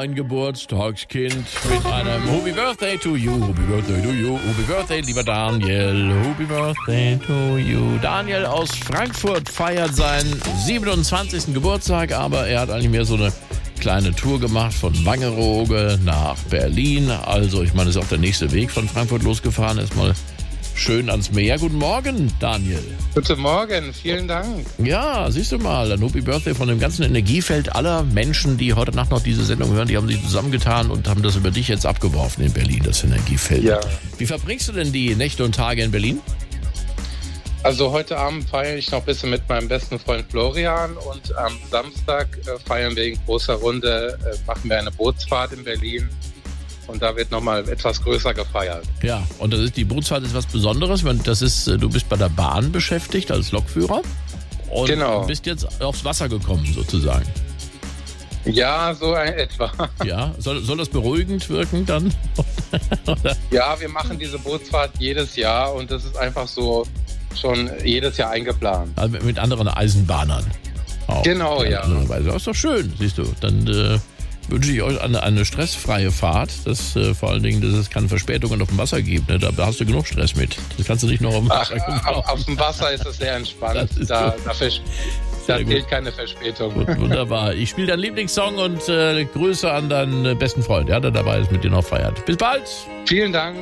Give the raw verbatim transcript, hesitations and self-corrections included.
ein Geburtstagskind mit einem Happy Birthday to you, Happy Birthday to you, Happy Birthday, lieber Daniel, Happy Birthday to you. Daniel aus Frankfurt feiert seinen siebenundzwanzigsten Geburtstag, aber er hat eigentlich mehr so eine kleine Tour gemacht von Wangerooge nach Berlin. Also ich meine, ist auch der nächste Weg von Frankfurt losgefahren. Erstmal schön ans Meer. Guten Morgen, Daniel. Guten Morgen, vielen Dank. Ja, siehst du mal, ein Happy Birthday von dem ganzen Energiefeld aller Menschen, die heute Nacht noch diese Sendung hören, die haben sich zusammengetan und haben das über dich jetzt abgeworfen in Berlin, das Energiefeld. Ja. Wie verbringst du denn die Nächte und Tage in Berlin? Also heute Abend feiere ich noch ein bisschen mit meinem besten Freund Florian und am Samstag äh, feiern wir in großer Runde, äh, machen wir eine Bootsfahrt in Berlin und da wird nochmal etwas größer gefeiert. Ja, und das ist, die Bootsfahrt ist was Besonderes, das ist, du bist bei der Bahn beschäftigt als Lokführer und Genau. bist jetzt aufs Wasser gekommen sozusagen. Ja, so ein etwa. Ja, soll, soll das beruhigend wirken dann? Ja, wir machen diese Bootsfahrt jedes Jahr und das ist einfach so schon jedes Jahr eingeplant. Also mit anderen Eisenbahnern. Auch. Genau, ja. Das ist doch schön, siehst du. Dann äh, wünsche ich euch eine, eine stressfreie Fahrt. Das, äh, vor allen Dingen, dass es keine Verspätungen auf dem Wasser gibt. Ne? Da, da hast du genug Stress mit. Das kannst du nicht noch auf dem Wasser Ach, auf, auf dem Wasser ist es sehr entspannt. Da, da, vers- da gilt keine Verspätung. Gut, wunderbar. Ich spiele deinen Lieblingssong und äh, Grüße an deinen besten Freund, ja, der dabei ist, mit dir noch feiert. Bis bald! Vielen Dank.